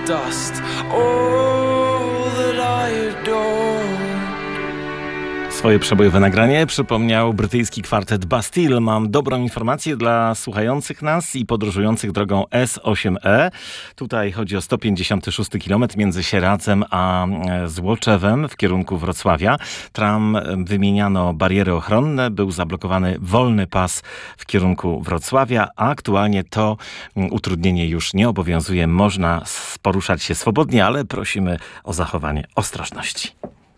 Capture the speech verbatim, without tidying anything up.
dust. All that I adore. Swoje przebojowe nagranie przypomniał brytyjski kwartet Bastille. Mam dobrą informację dla słuchających nas i podróżujących drogą S osiem E. Tutaj chodzi o sto pięćdziesiąty szósty kilometr między Sieradzem a Złoczewem w kierunku Wrocławia. Tam wymieniano bariery ochronne, był zablokowany wolny pas w kierunku Wrocławia, a aktualnie to utrudnienie już nie obowiązuje. Można poruszać się swobodnie, ale prosimy o zachowanie ostrożności.